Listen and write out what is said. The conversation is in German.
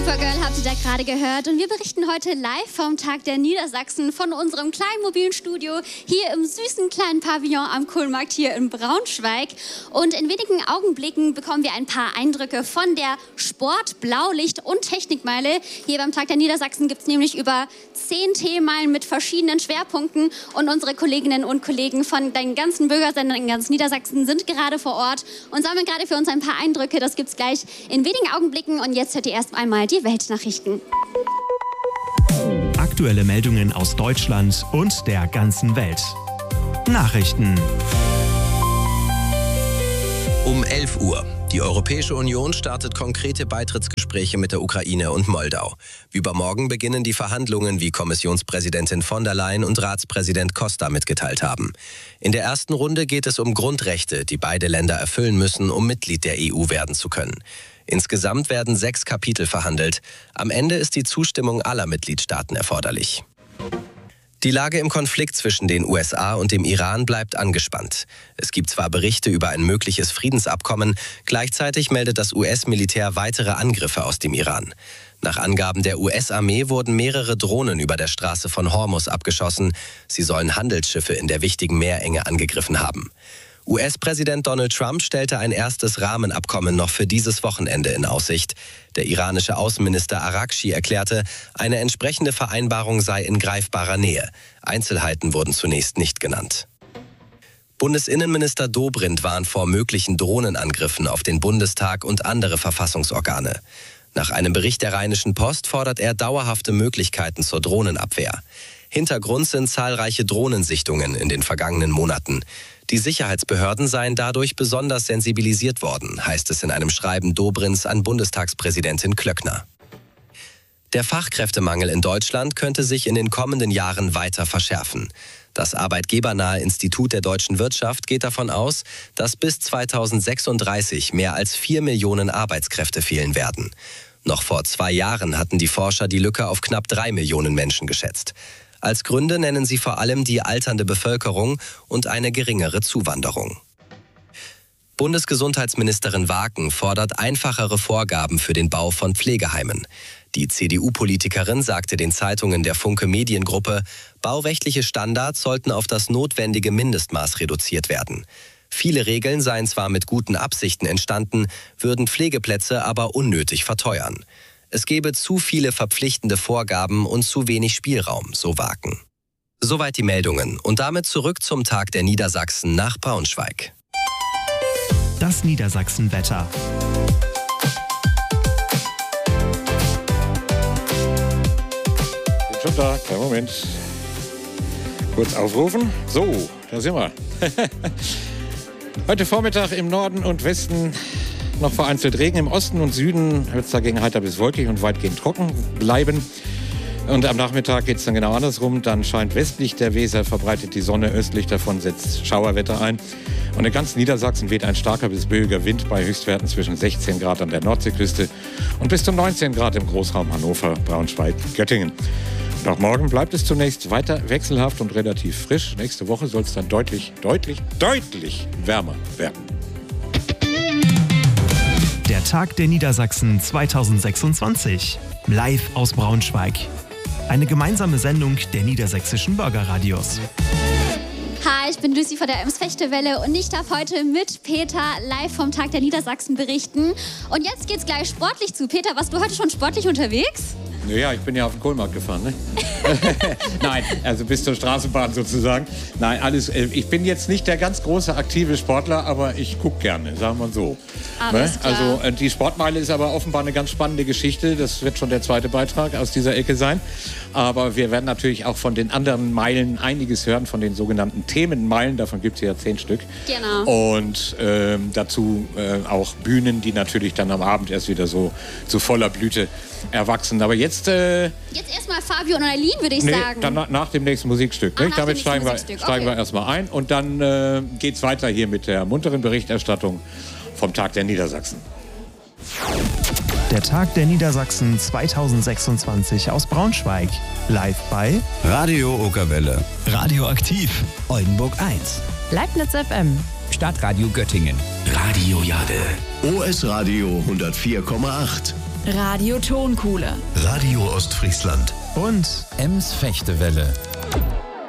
Supergirl habt ihr da gerade gehört und wir berichten heute live vom Tag der Niedersachsen von unserem kleinen mobilen Studio hier im süßen kleinen Pavillon am Kohlmarkt hier in Braunschweig. Und in wenigen Augenblicken bekommen wir ein paar Eindrücke von der Sport-, Blaulicht- und Technikmeile. Hier beim Tag der Niedersachsen gibt es nämlich über 10 Themenmeilen mit verschiedenen Schwerpunkten und unsere Kolleginnen und Kollegen von den ganzen Bürgersendern in ganz Niedersachsen sind gerade vor Ort und sammeln gerade für uns ein paar Eindrücke. Das gibt es gleich in wenigen Augenblicken und jetzt hört ihr erst einmal die Weltnachrichten. Aktuelle Meldungen aus Deutschland und der ganzen Welt. Nachrichten. Um 11 Uhr. Die Europäische Union startet konkrete Beitrittsgespräche mit der Ukraine und Moldau. Übermorgen beginnen die Verhandlungen, wie Kommissionspräsidentin von der Leyen und Ratspräsident Costa mitgeteilt haben. In der ersten Runde geht es um Grundrechte, die beide Länder erfüllen müssen, um Mitglied der EU werden zu können. Insgesamt werden 6 Kapitel verhandelt. Am Ende ist die Zustimmung aller Mitgliedstaaten erforderlich. Die Lage im Konflikt zwischen den USA und dem Iran bleibt angespannt. Es gibt zwar Berichte über ein mögliches Friedensabkommen, gleichzeitig meldet das US-Militär weitere Angriffe aus dem Iran. Nach Angaben der US-Armee wurden mehrere Drohnen über der Straße von Hormuz abgeschossen. Sie sollen Handelsschiffe in der wichtigen Meerenge angegriffen haben. US-Präsident Donald Trump stellte ein erstes Rahmenabkommen noch für dieses Wochenende in Aussicht. Der iranische Außenminister Araghchi erklärte, eine entsprechende Vereinbarung sei in greifbarer Nähe. Einzelheiten wurden zunächst nicht genannt. Bundesinnenminister Dobrindt warnt vor möglichen Drohnenangriffen auf den Bundestag und andere Verfassungsorgane. Nach einem Bericht der Rheinischen Post fordert er dauerhafte Möglichkeiten zur Drohnenabwehr. Hintergrund sind zahlreiche Drohnensichtungen in den vergangenen Monaten. Die Sicherheitsbehörden seien dadurch besonders sensibilisiert worden, heißt es in einem Schreiben Dobrindts an Bundestagspräsidentin Klöckner. Der Fachkräftemangel in Deutschland könnte sich in den kommenden Jahren weiter verschärfen. Das arbeitgebernahe Institut der deutschen Wirtschaft geht davon aus, dass bis 2036 mehr als 4 Millionen Arbeitskräfte fehlen werden. Noch vor 2 Jahren hatten die Forscher die Lücke auf knapp 3 Millionen Menschen geschätzt. Als Gründe nennen sie vor allem die alternde Bevölkerung und eine geringere Zuwanderung. Bundesgesundheitsministerin Waken fordert einfachere Vorgaben für den Bau von Pflegeheimen. Die CDU-Politikerin sagte den Zeitungen der Funke Mediengruppe, baurechtliche Standards sollten auf das notwendige Mindestmaß reduziert werden. Viele Regeln seien zwar mit guten Absichten entstanden, würden Pflegeplätze aber unnötig verteuern. Es gebe zu viele verpflichtende Vorgaben und zu wenig Spielraum, so Waken. Soweit die Meldungen und damit zurück zum Tag der Niedersachsen nach Braunschweig. Das Niedersachsen-Wetter. Bin schon da, kleinen Moment. Kurz aufrufen. So, da sind wir. Heute Vormittag im Norden und Westen noch vereinzelt Regen. Im Osten und Süden wird es dagegen heiter bis wolkig und weitgehend trocken bleiben. Und am Nachmittag geht es dann genau andersrum. Dann scheint westlich der Weser, verbreitet die Sonne, östlich davon setzt Schauerwetter ein. Und in ganz Niedersachsen weht ein starker bis böiger Wind bei Höchstwerten zwischen 16 Grad an der Nordseeküste und bis zu 19 Grad im Großraum Hannover, Braunschweig, Göttingen. Und auch morgen bleibt es zunächst weiter wechselhaft und relativ frisch. Nächste Woche soll es dann deutlich wärmer werden. Der Tag der Niedersachsen 2026. Live aus Braunschweig. Eine gemeinsame Sendung der niedersächsischen Bürgerradios. Hi, ich bin Lucy von der Ems-Fechtewelle und ich darf heute mit Peter live vom Tag der Niedersachsen berichten. Und jetzt geht's gleich sportlich zu. Peter, warst du heute schon sportlich unterwegs? Naja, ich bin ja auf den Kohlmarkt gefahren, ne? Nein, also bis zur Straßenbahn sozusagen. Nein, alles. Ich bin jetzt nicht der ganz große aktive Sportler, aber ich gucke gerne, sagen wir so. Alles klar. Also die Sportmeile ist aber offenbar eine ganz spannende Geschichte. Das wird schon der zweite Beitrag aus dieser Ecke sein. Aber wir werden natürlich auch von den anderen Meilen einiges hören, von den sogenannten Themenmeilen. Davon gibt es ja 10 Stück. Genau. Und dazu auch Bühnen, die natürlich dann am Abend erst wieder so zu voller Blüte erwachsen. Aber jetzt erstmal Fabio und Aline, würde ich sagen. Dann nach dem nächsten Musikstück. Nach Damit dem steigen nächsten wir erstmal ein und dann geht's weiter hier mit der munteren Berichterstattung vom Tag der Niedersachsen. Der Tag der Niedersachsen 2026 aus Braunschweig. Live bei Radio Okerwelle, Radioaktiv, Oldenburg 1, Leibniz FM, Stadtradio Göttingen, Radio Jade, OS Radio 104,8, Radio Tonkuhle. Radio Ostfriesland. Und Ems Fechtewelle.